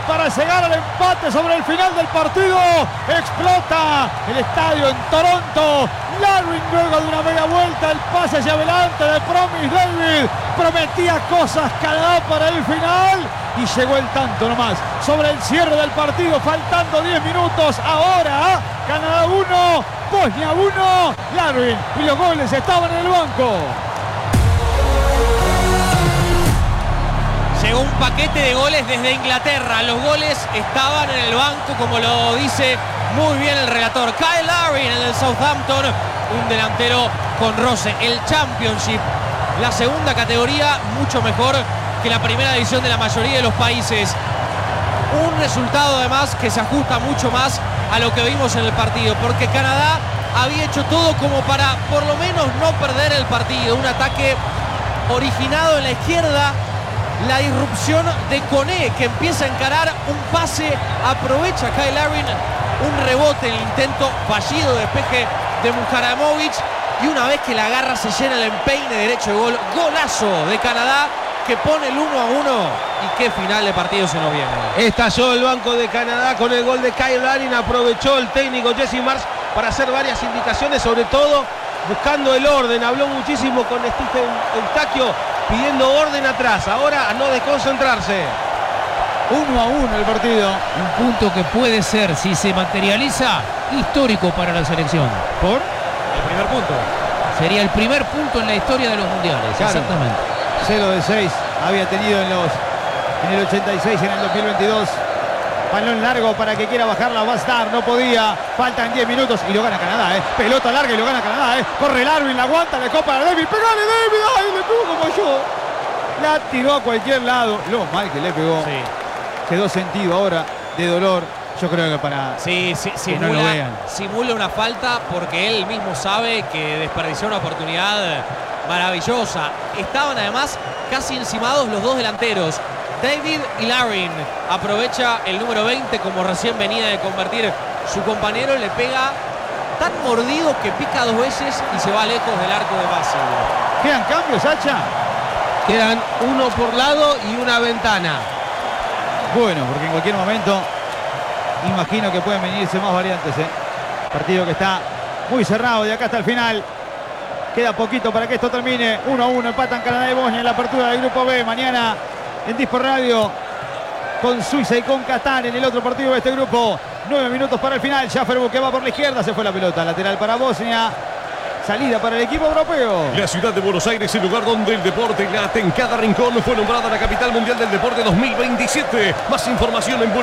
para llegar al empate sobre el final del partido. Explota el estadio en Toronto. Larwin, luego de una media vuelta, el pase hacia adelante de Promise David. Prometía cosas Canadá para el final y llegó el tanto nomás sobre el cierre del partido, faltando 10 minutos. Ahora Canadá 1, Bosnia 1. Larwin y los goles estaban en el banco. Llegó un paquete de goles desde Inglaterra. Los goles estaban en el banco, como lo dice muy bien el relator. Kyle Larwin, en el Southampton, un delantero con roce. El Championship, la segunda categoría, mucho mejor que la primera división de la mayoría de los países. Un resultado además que se ajusta mucho más a lo que vimos en el partido, porque Canadá había hecho todo como para por lo menos no perder el partido. Un ataque originado en la izquierda. La irrupción de Koné, que empieza a encarar un pase, aprovecha Kyle Larwin, un rebote en el intento fallido de despeje de Mukaramovic, y una vez que la agarra se llena el empeine derecho de gol. Golazo de Canadá que pone el 1-1, y qué final de partido se nos viene. Estalló el banco de Canadá con el gol de Kyle Larwin. Aprovechó el técnico Jesse Marsh para hacer varias indicaciones, sobre todo buscando el orden. Habló muchísimo con Stephen Eustaquio, pidiendo orden atrás, ahora a no desconcentrarse. 1-1 el partido. Un punto que puede ser, si se materializa, histórico para la selección. ¿Por? El primer punto. Sería el primer punto en la historia de los mundiales, claro. Exactamente. 0 de 6 había tenido en el 86 y en el 2022. Balón largo para que quiera bajarla Bastard, no podía. Faltan 10 minutos y lo gana Canadá, Pelota larga y lo gana Canadá, Corre Larwin, la aguanta, le copa a David. ¡Pegale, David! ¡Ay, le pegó como yo! La tiró a cualquier lado. Lo mal que le pegó. Sí. Quedó sentido ahora de dolor. Yo creo que para Sí, que no lo vean. simula una falta porque él mismo sabe que desperdició una oportunidad maravillosa. Estaban además casi encimados los dos delanteros, David y Larwin. Aprovecha el número 20, como recién venía de convertir su compañero, le pega tan mordido que pica dos veces y se va lejos del arco de Basil. ¿Quedan cambios, Sacha? Quedan uno por lado y una ventana. Bueno, porque en cualquier momento imagino que pueden venirse más variantes, Partido que está muy cerrado de acá hasta el final. Queda poquito para que esto termine. 1-1, empatan Canadá y Bosnia en la apertura del grupo B. Mañana en Dispor Radio con Suiza y con Qatar en el otro partido de este grupo. 9 minutos para el final. Schafferburg que va por la izquierda, se fue la pelota. Lateral para Bosnia. Salida para el equipo europeo. La ciudad de Buenos Aires, el lugar donde el deporte late en cada rincón, fue nombrada la capital mundial del deporte 2027. Más información en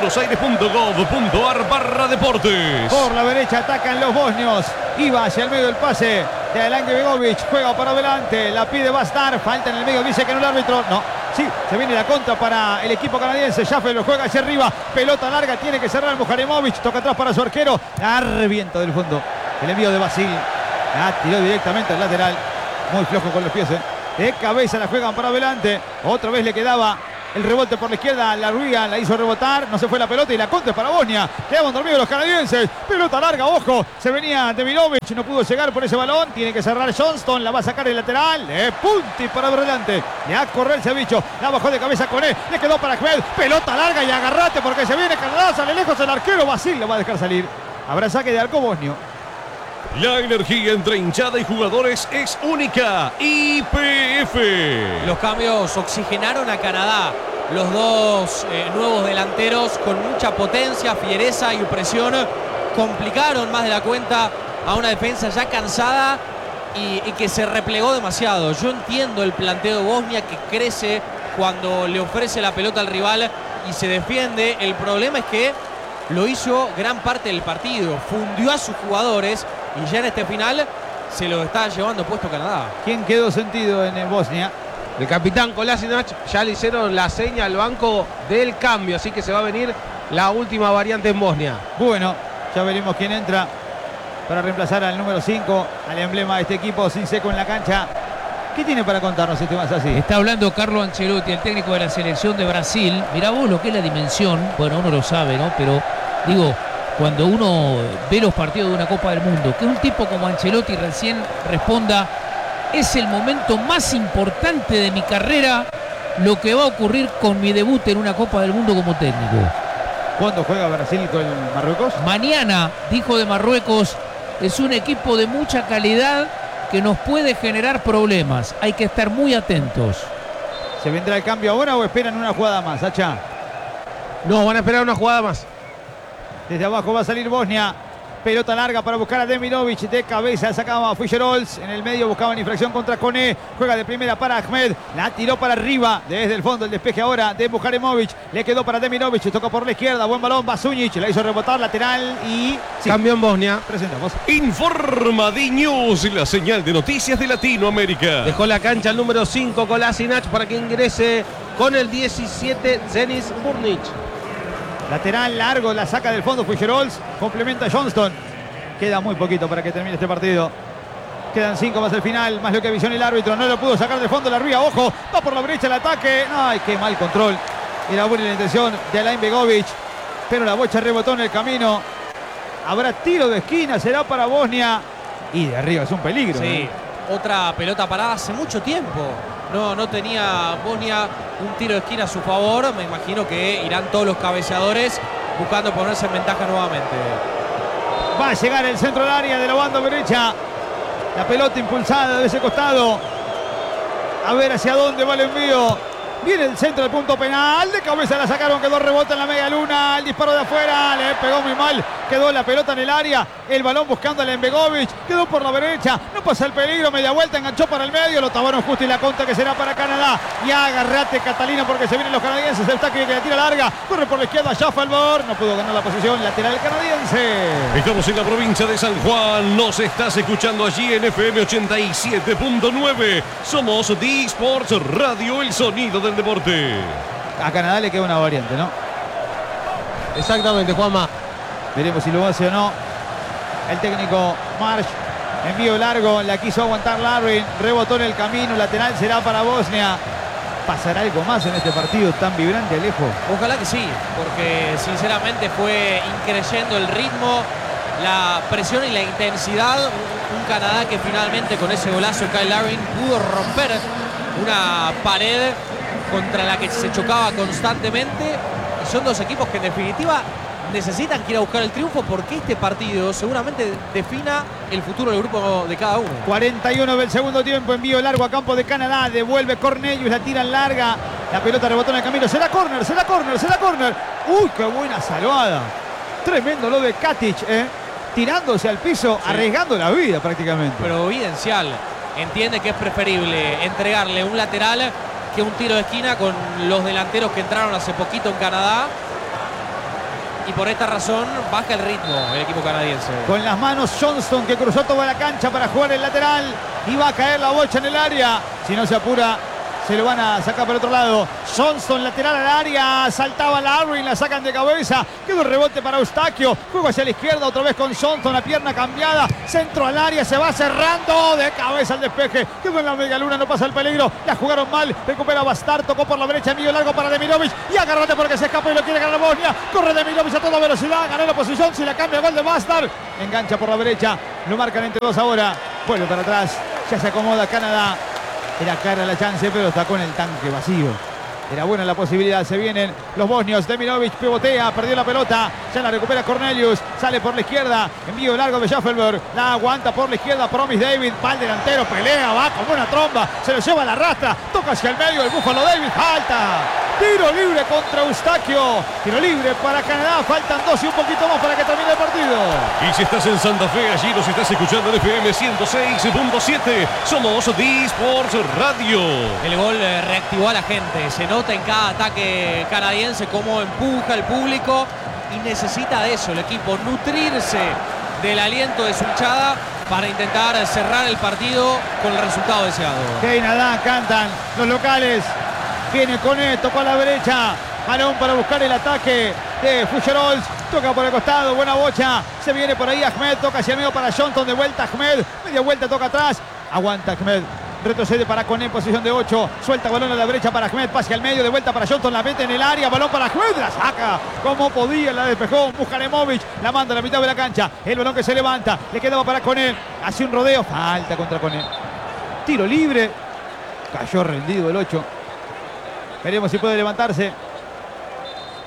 buenosaires.gov.ar/deportes. Por la derecha atacan los bosnios. Iba hacia el medio del pase de Alange Begovic. Juega para adelante. La pide Bastard. Falta en el medio. Dice que no el árbitro. No. Sí, se viene la contra para el equipo canadiense. Schaffer lo juega hacia arriba. Pelota larga. Tiene que cerrar Mukaramovic. Toca atrás para su arquero. Revienta del fondo. El envío de Basil. Tiró directamente al lateral. Muy flojo con los pies, De cabeza la juegan para adelante. Otra vez le quedaba el rebote por la izquierda. La Ruiga la hizo rebotar. No se fue la pelota y la contra para Bosnia. Quedaban dormidos los canadienses. Pelota larga, ojo. Se venía Demirovic. No pudo llegar por ese balón. Tiene que cerrar Johnston. La va a sacar el lateral. Punti para adelante. Le va a correr el cevicho. La bajó de cabeza con él. Le quedó para Ahmed. Pelota larga y agarrate porque se viene Canadá. Sale lejos el arquero. Basil lo va a dejar salir. Habrá saque de arco bosnio. La energía entre hinchada y jugadores es única. YPF. Los cambios oxigenaron a Canadá. Los dos nuevos delanteros con mucha potencia, fiereza y presión complicaron más de la cuenta a una defensa ya cansada y que se replegó demasiado. Yo entiendo el planteo de Bosnia, que crece cuando le ofrece la pelota al rival y se defiende. El problema es que lo hizo gran parte del partido, fundió a sus jugadores y ya en este final se lo está llevando puesto Canadá. ¿Quién quedó sentido en Bosnia? El capitán Kolasinac. Ya le hicieron la seña al banco del cambio, así que se va a venir la última variante en Bosnia. Bueno, ya veremos quién entra para reemplazar al número 5, al emblema de este equipo, Sinseco en la cancha. ¿Qué tiene para contarnos este más así? Está hablando Carlo Ancelotti, el técnico de la selección de Brasil. Mirá vos lo que es la dimensión. Bueno, uno lo sabe, ¿no? Pero digo, cuando uno ve los partidos de una Copa del Mundo, que un tipo como Ancelotti recién responda: es el momento más importante de mi carrera, lo que va a ocurrir con mi debut en una Copa del Mundo como técnico. ¿Cuándo juega Brasil con Marruecos? Mañana, dijo de Marruecos, es un equipo de mucha calidad que nos puede generar problemas. Hay que estar muy atentos. ¿Se vendrá el cambio ahora o esperan una jugada más, Hacha? No, van a esperar una jugada más. Desde abajo va a salir Bosnia. Pelota larga para buscar a Demirovic. De cabeza sacaba a Fischer-Ols. En el medio buscaban infracción contra Koné. Juega de primera para Ahmed. La tiró para arriba. Desde el fondo el despeje ahora de Bujaremovic. Le quedó para Demirovic. Toca por la izquierda. Buen balón. Basunic. La hizo rebotar lateral y... sí. Cambio en Bosnia. Presentamos. Informa D-News, la señal de noticias de Latinoamérica. Dejó la cancha el número 5 Kolasinac para que ingrese con el 17 Denis Burnic. Lateral largo, la saca del fondo Fischer-Ols, complementa a Johnston. Queda muy poquito para que termine este partido. Quedan 5 más el final, más lo que avisó el árbitro. No lo pudo sacar del fondo la Ría, ojo, va por la brecha el ataque. Ay, qué mal control. Era buena la intención de Alain Begovic, pero la bocha rebotó en el camino. Habrá tiro de esquina, será para Bosnia. Y de arriba es un peligro. Sí, otra pelota parada hace mucho tiempo. No tenía Bosnia un tiro de esquina a su favor. Me imagino que irán todos los cabeceadores buscando ponerse en ventaja nuevamente. Va a llegar el centro del área de la banda derecha. La pelota impulsada de ese costado. A ver hacia dónde va el envío. Viene el centro del punto penal. De cabeza la sacaron, quedó rebote en la media luna. El disparo de afuera, le pegó muy mal. Quedó la pelota en el área. El balón buscando a Lembegovic. Quedó por la derecha. No pasa el peligro. Media vuelta, enganchó para el medio. Lo tabaron justo y la contra que será para Canadá. Y agarrate, Catalina, porque se vienen los canadienses. El tackle que la tira larga. Corre por la izquierda Schaffelborg. No pudo ganar la posición. Lateral canadiense. Estamos en la provincia de San Juan. Nos estás escuchando allí en FM 87.9. Somos D-Sports Radio, el sonido del deporte. A Canadá le queda una variante, ¿no? Exactamente, Juanma. Veremos si lo hace o no. El técnico Marsh. Envío largo. La quiso aguantar Larry. Rebotó en el camino. Lateral será para Bosnia. ¿Pasará algo más en este partido tan vibrante, Alejo? Ojalá que sí, porque sinceramente fue increyendo el ritmo, la presión y la intensidad. Un Canadá que finalmente con ese golazo Kyle Larin pudo romper una pared contra la que se chocaba constantemente. Y son dos equipos que en definitiva necesitan que ir a buscar el triunfo, porque este partido seguramente defina el futuro del grupo de cada uno. 41 del segundo tiempo, envío largo a campo de Canadá, devuelve Cornelius, la tira en larga, la pelota rebotó en el camino, será córner, será córner, será córner. Uy, qué buena salvada. Tremendo lo de Katic, tirándose al piso, sí, arriesgando la vida prácticamente. Providencial entiende que es preferible entregarle un lateral que un tiro de esquina con los delanteros que entraron hace poquito en Canadá. Y por esta razón baja el ritmo el equipo canadiense. Con las manos Johnston, que cruzó toda la cancha para jugar el lateral. Y va a caer la bocha en el área. Si no se apura, se lo van a sacar por otro lado. Johnston, lateral al área. Saltaba Larry, la sacan de cabeza. Quedó el rebote para Eustaquio. Juego hacia la izquierda otra vez con Johnston. La pierna cambiada. Centro al área. Se va cerrando. De cabeza el despeje. Quedó en la media luna. No pasa el peligro. La jugaron mal. Recupera Bastard. Tocó por la derecha. Envío largo para Demirovic. Y agárrate porque se escapa y lo quiere ganar Bosnia. Corre Demirovic a toda velocidad. Ganó la posición. Si la cambia, gol de Bastard. Engancha por la derecha. Lo marcan entre dos ahora. Vuelve para atrás. Ya se acomoda Canadá. Era cara la chance, pero está con el tanque vacío. Era buena la posibilidad. Se vienen los bosnios. Demirovic pivotea, perdió la pelota. Ya la recupera Cornelius. Sale por la izquierda. Envío largo de Schaffelberg. La aguanta por la izquierda Promise David. Va al delantero, pelea, va como una tromba. Se lo lleva a la rastra. Toca hacia el medio el Búfalo David. Falta. Tiro libre contra Eustaquio. Tiro libre para Canadá. Faltan 2 y un poquito más para que termine el partido. Y si estás en Santa Fe, allí nos estás escuchando en FM 106.7. Somos D-Sports Radio. El gol reactivó a la gente. Se nota en cada ataque canadiense cómo empuja el público. Y necesita de eso el equipo. Nutrirse del aliento de su hinchada para intentar cerrar el partido con el resultado deseado. Canadá cantan los locales. Viene con esto para la derecha. Balón para buscar el ataque de Fischer-Ols. Toca por el costado, buena bocha. Se viene por ahí Ahmed, toca hacia el medio para Johnston. De vuelta Ahmed, media vuelta, toca atrás. Aguanta Ahmed. Retrocede para Koné en posición de 8. Suelta balón a la derecha para Ahmed. Pase al medio, de vuelta para Johnston. La mete en el área. Balón para Ahmed. La saca como podía. La despejó Bujaremovic. La manda a la mitad de la cancha. El balón que se levanta. Le quedaba para Koné. Hace un rodeo. Falta contra Koné. Tiro libre. Cayó rendido el 8. Veremos si puede levantarse.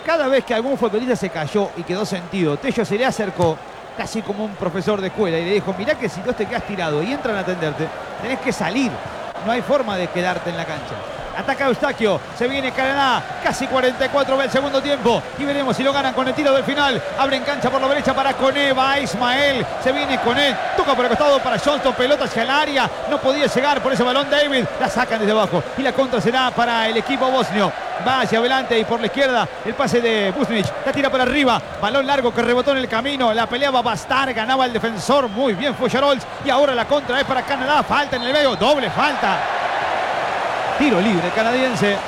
cada vez que algún futbolista se cayó y quedó sentido, Tello se le acercó casi como un profesor de escuela y le dijo, mirá que si vos te quedás tirado y entran a atenderte, tenés que salir. No hay forma de quedarte en la cancha. Ataca Eustaquio, se viene Canadá, casi 44 va el segundo tiempo y veremos si lo ganan con el tiro del final. Abre en cancha por la derecha para Koné, va Ismael, se viene Koné, toca por el costado para Johnston, pelota hacia el área, no podía llegar por ese balón David, la sacan desde abajo y la contra será para el equipo bosnio. Va hacia adelante y por la izquierda el pase de Busnic, la tira para arriba, balón largo que rebotó en el camino, la peleaba Bastar, ganaba el defensor, muy bien fue Jarols y ahora la contra es para Canadá, falta en el medio, doble falta. Tiro libre canadiense.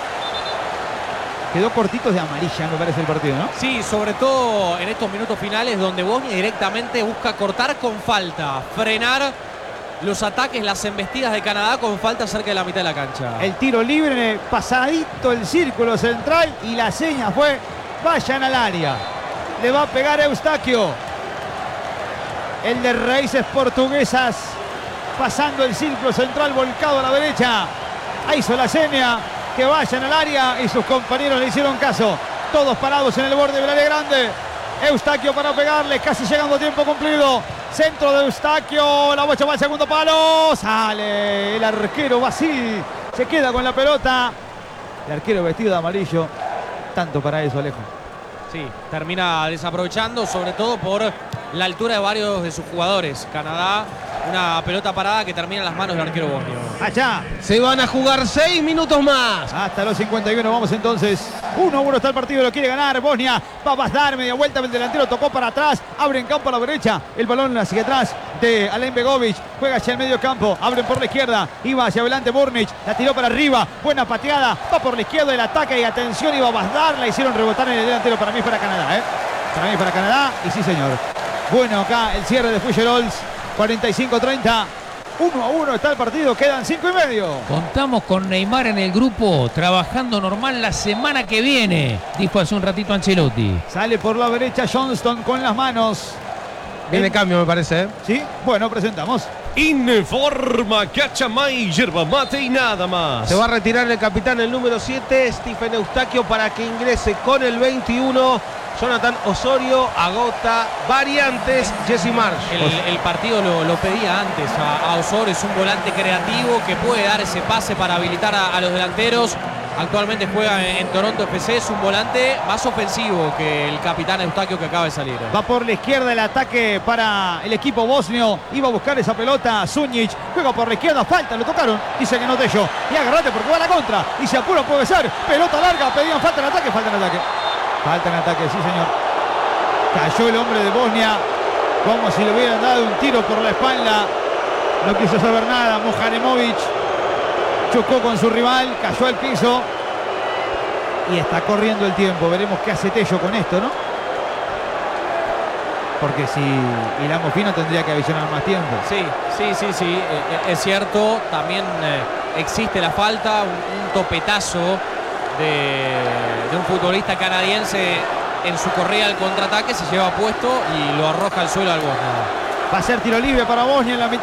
Quedó cortitos de amarilla, me parece el partido, ¿no? Sí, sobre todo en estos minutos finales donde Bosnia directamente busca cortar con falta, frenar los ataques, las embestidas de Canadá con falta cerca de la mitad de la cancha. El tiro libre, pasadito el círculo central y la seña fue vayan al área. Le va a pegar Eustaquio. El de raíces portuguesas, pasando el círculo central, volcado a la derecha. Ahí hizo la seña, que vayan al área y sus compañeros le hicieron caso. Todos parados en el borde del área grande. Eustaquio para pegarle, casi llegando a tiempo cumplido. Centro de Eustaquio, la bocha va al segundo palo. Sale el arquero Basil, se queda con la pelota. El arquero vestido de amarillo. Tanto para eso, Alejo. Sí, termina desaprovechando, sobre todo por la altura de varios de sus jugadores. Canadá, una pelota parada que termina en las manos del arquero bosnio. Allá. Se van a jugar 6 minutos más. Hasta los 51 vamos entonces. 1-1 está el partido, lo quiere ganar Bosnia. Va a dar media vuelta, el delantero tocó para atrás. Abre en campo a la derecha. El balón hacia atrás de Alen Begovic. Juega hacia el medio campo. Abren por la izquierda. Iba hacia adelante Burnic. La tiró para arriba. Buena pateada. Va por la izquierda el ataque y atención. Iba a Basdar. La hicieron rebotar en el delantero. Para mí para Canadá. Para mí para Canadá. Y sí, señor. Bueno, acá el cierre de Fugerols. 45-30. 1-1 está el partido, quedan 5 y medio. Contamos con Neymar en el grupo, trabajando normal la semana que viene, dijo hace un ratito Ancelotti. Sale por la derecha Johnston con las manos. Viene cambio, me parece, ¿eh? Sí, bueno, presentamos. Informa Cachamay, yerba mate y nada más. Se va a retirar el capitán, el número 7, Stephen Eustaquio, para que ingrese con el 21. Jonathan Osorio, agota variantes, Jesse Marsh. El partido lo pedía antes a Osorio, es un volante creativo que puede dar ese pase para habilitar a los delanteros. Actualmente juega en Toronto FC, es un volante más ofensivo que el capitán Eustaquio que acaba de salir. Va por la izquierda el ataque para el equipo bosnio. Iba a buscar esa pelota Zunic. Juega por la izquierda, falta, lo tocaron. Dice que no Tello. Y agarrate porque va a la contra. Y se apura, puede ser. Pelota larga, pedían falta en ataque, falta en ataque. Falta en ataque, sí señor. Cayó el hombre de Bosnia como si le hubieran dado un tiro por la espalda. No quiso saber nada. Muharemovic chocó con su rival, cayó al piso y está corriendo el tiempo. Veremos qué hace Tello con esto, ¿no? Porque si hilamos fino tendría que avisionar más tiempo. Sí. Es cierto, también existe la falta, un topetazo de un futbolista canadiense en su corrida al contraataque, se lleva puesto y lo arroja al suelo al Bosnia. Va a ser tiro libre para Bosnia en la mitad.